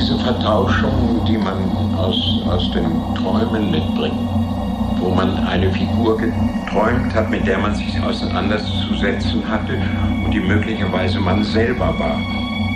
diese Vertauschung, die man aus den Träumen mitbringt, wo man eine Figur geträumt hat, mit der man sich auseinanderzusetzen hatte und die möglicherweise man selber war.